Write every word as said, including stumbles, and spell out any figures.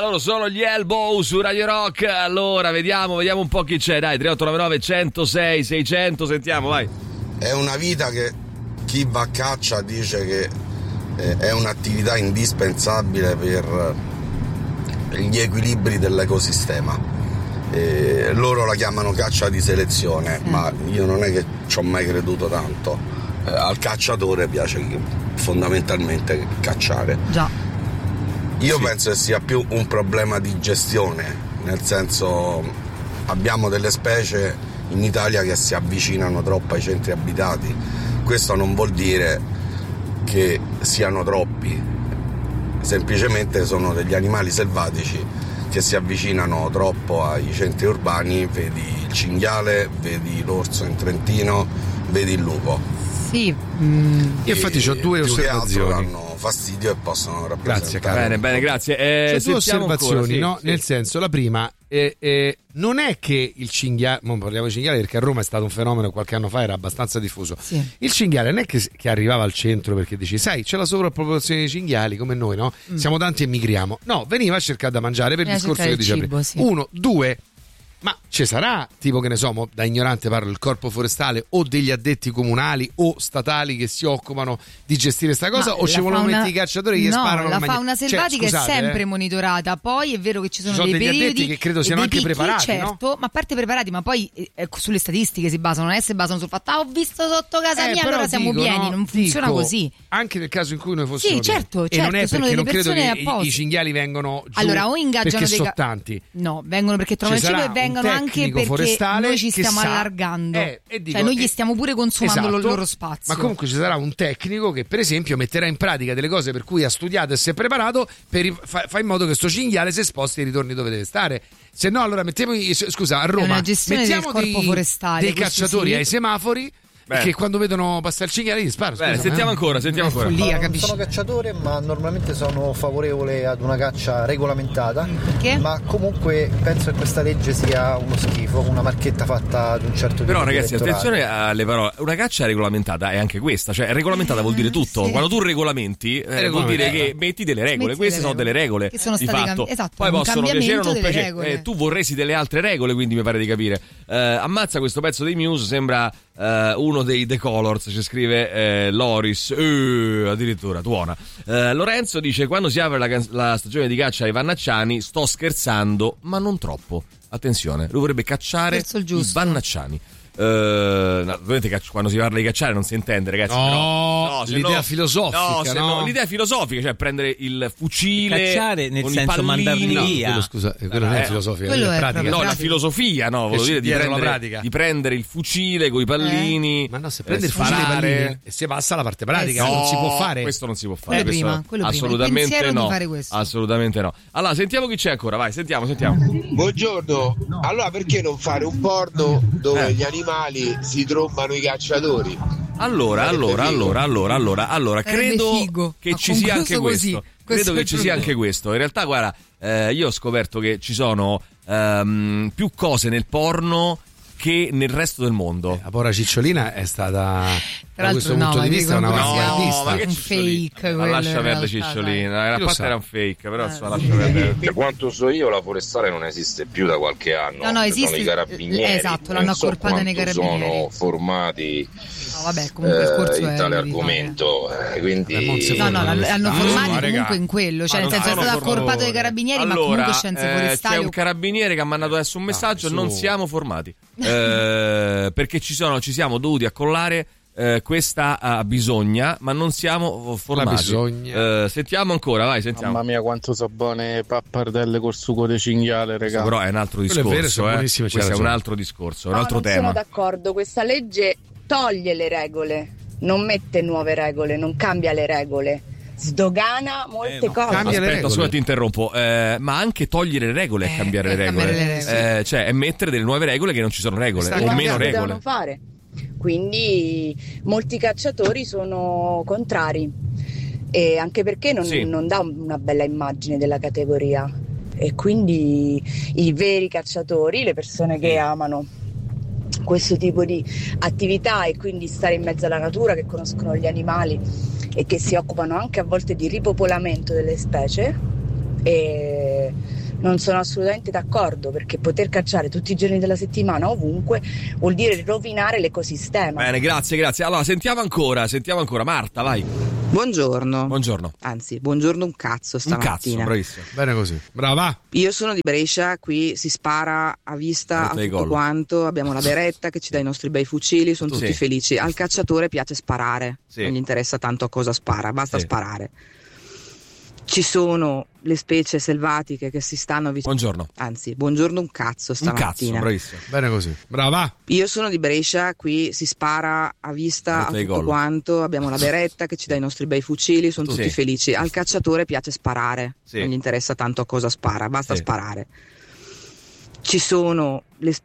Loro sono gli Elbow su Radio Rock. Allora vediamo, vediamo un po' chi c'è. Dai, tre otto nove nove centosei seicento, sentiamo, vai. È una vita che chi va a caccia dice che eh, è un'attività indispensabile per gli equilibri dell'ecosistema. Eh, loro la chiamano caccia di selezione, sì. Ma io non è che ci ho mai creduto tanto. Eh, al cacciatore piace fondamentalmente cacciare. Già. Io sì. penso che sia più un problema di gestione, nel senso abbiamo delle specie in Italia che si avvicinano troppo ai centri abitati. Questo non vuol dire che siano troppi, semplicemente sono degli animali selvatici che si avvicinano troppo ai centri urbani. Vedi il cinghiale, vedi l'orso in Trentino, vedi il lupo. Sì. Mm. Io infatti ho due osservazioni. Hanno fastidio e possono rappresentare. Grazie, caro. Bene, bene, grazie. Eh, C'è due osservazioni, ancora, sì, no? sì. Nel senso, la prima, eh, eh, non è che il cinghiale, non parliamo di cinghiale perché a Roma è stato un fenomeno, qualche anno fa era abbastanza diffuso. Sì. Il cinghiale non è che, che arrivava al centro perché dici, sai, c'è la sovrappopolazione di cinghiali come noi, no? Mm. Siamo tanti e migriamo. No, veniva a cercare da mangiare per il discorso che dicevi. Sì. Uno, due. Ma ci sarà, tipo che ne so, mo, da ignorante parlo, il corpo forestale o degli addetti comunali o statali che si occupano di gestire sta cosa, Ma o ci vogliono fauna... mettere i cacciatori che no, sparano la alla fauna magna... selvatica cioè, scusate, è sempre eh. monitorata. Poi è vero che ci sono, ci sono dei degli periodi addetti che credo siano e anche dei picchi, preparati, certo, no? ma a parte preparati, ma poi eh, sulle statistiche si basano, non è se basano sul fatto ah ho visto sotto casa Eh, mia però allora siamo dico, pieni, no, non funziona dico, così. Anche nel caso in cui noi fossimo Sì, certo, pieni. certo, E non è sono perché delle non credo persone che i, apposta. i cinghiali vengono giù Allora o ingaggiano perché dei sono ca- tanti. No, vengono perché trovano il Ci cibo sarà e vengono un anche tecnico perché forestale noi ci che stiamo sa- allargando. Eh, e dico, cioè noi gli eh, stiamo pure consumando esatto, il loro spazio. Ma comunque ci sarà un tecnico che per esempio metterà in pratica delle cose per cui ha studiato e si è preparato per fa, fa in modo che sto cinghiale si sposti e ritorni dove deve stare. Se no allora mettiamo scusa a Roma una gestione mettiamo del corpo dei, forestale, dei cacciatori sì. ai semafori che quando vedono passare il cinghiale gli sparo. Bene, scusa, sentiamo eh? ancora, sentiamo ancora. Follia, non capisci? sono cacciatore, ma normalmente sono favorevole ad una caccia regolamentata. Perché? Ma comunque penso che questa legge sia uno schifo, una marchetta fatta ad un certo tipo Però di ragazzi, elettorale. attenzione alle parole. Una caccia regolamentata è anche questa, cioè regolamentata vuol dire tutto. Sì. Quando tu regolamenti eh, vuol dire che metti delle regole. Metti Queste delle sono delle regole che sono di state fatto. cambi- esatto, Poi un possono piacere o non cambiamento delle piacere. regole. Eh, tu vorresti delle altre regole, quindi mi pare di capire. Eh, ammazza questo pezzo dei Muse, sembra eh, uno dei The Colors, ci scrive eh, Loris, eh, addirittura tuona. Eh, Lorenzo dice: quando si apre la, can- la stagione di caccia ai Vannacciani, sto scherzando, ma non troppo. Attenzione, lui vorrebbe cacciare Verso il i giusto. Vannacciani. Uh, no, quando si parla di cacciare non si intende, ragazzi. No, però, no se l'idea no, filosofica, no, se no? no, l'idea filosofica, cioè prendere il fucile, cacciare nel con senso i pallini, mandarli no, via. Quello, scusa, quello non è Eh, filosofica, quello è è pratica. proprio no, la pratica. filosofia, no, volevo Che dire di dietro la prendere, pratica. di prendere il fucile con i pallini. Ma no, se eh, prende il fucile sparare. dei pallini e si passa alla parte pratica, Eh, sì. non si può No, fare. questo non si può Quello fare. questo prima, quello prima. Il assolutamente pensiero no. di fare questo. Assolutamente no. Allora, sentiamo chi c'è ancora, vai, sentiamo, sentiamo. Buongiorno, allora perché non fare un porno dove Eh. gli animali si trombano i cacciatori? Allora, Sarebbe allora, figo. allora, allora, allora, allora, Sarebbe credo figo. che Ha ci sia anche concluso questo. così. Questo Credo è che il ci sia problema. anche questo. In realtà, guarda, eh, io ho scoperto che ci sono ehm, più cose nel porno che nel resto del mondo. La povera Cicciolina è stata, Tra da questo l'altro no, punto di ma vista, dico una come sia- avanguardista. ma che un Cicciolina? fake Ma quello, lascia in perdere realtà, Cicciolina, Chi a lo parte sa? era un fake, però Eh, insomma, sì. lascia perdere. Da quanto so io la forestale non esiste più da qualche anno. No, no, Ci esiste- sono i carabinieri. esatto, l'hanno non so accorpata nei quanto carabinieri. sono formati No, vabbè, comunque il corso eh, in è tale militare. argomento. eh, quindi Beh, Monse No, no, formano l'hanno l'hanno lo formati Stato. comunque Raga. in quello, cioè Ma nel non senso è sono stato accorpato dai formatori. carabinieri, ma Allora, comunque scienze eh, forestali. c'è un carabiniere che ha mandato adesso un messaggio: su. non siamo formati. Eh, perché ci sono, ci siamo dovuti accollare eh, questa ah, bisogna, ma non siamo formati. bisogna. Eh, sentiamo ancora, vai, sentiamo. Mamma mia, quanto so buone pappardelle col sugo di cinghiale, Questo regà. però è un altro Quello è discorso. vero, sono eh. buonissime, c'è Questo è un ragione. altro discorso, un No, altro non tema. sono d'accordo, questa legge toglie le regole, non mette nuove regole, non cambia le regole, sdogana molte Eh, no. cose. Cambia le Aspetta, regole. scusa, ti interrompo, eh, ma anche togliere le regole è Eh, cambiare è le regole, cambiare le regole. Eh, cioè è mettere delle nuove regole che non ci sono regole Sta o cambiando. meno Che regole. devono fare. Quindi molti cacciatori sono contrari, e anche perché non, Sì. non dà una bella immagine della categoria, e quindi i veri cacciatori, le persone che amano questo tipo di attività e quindi stare in mezzo alla natura, che conoscono gli animali e che si occupano anche a volte di ripopolamento delle specie, e non sono assolutamente d'accordo, perché poter cacciare tutti i giorni della settimana ovunque vuol dire rovinare l'ecosistema. Bene, grazie, grazie. Allora, sentiamo ancora, sentiamo ancora. Marta, vai. Buongiorno. Buongiorno. Anzi, buongiorno un cazzo stamattina. Un cazzo, bravissimo. Bene così. Brava. Io sono di Brescia, qui si spara a vista a tutto quanto, abbiamo la Beretta che ci dà i nostri bei fucili, sono tutti Sì. felici. Al cacciatore piace sparare, Sì. non gli interessa tanto a cosa spara, basta Sì. sparare. Ci sono le specie selvatiche che si stanno vicino. Buongiorno. Anzi, buongiorno un cazzo Un cazzo, stamattina. bravissimo. Bene così. Brava. Io sono di Brescia, qui si spara a vista a Dai tutto gol. quanto, abbiamo la Beretta che ci dà i nostri bei fucili, sono Sì. tutti felici. Al cacciatore piace sparare, Sì. non gli interessa tanto a cosa spara, basta Sì. sparare. Ci sono le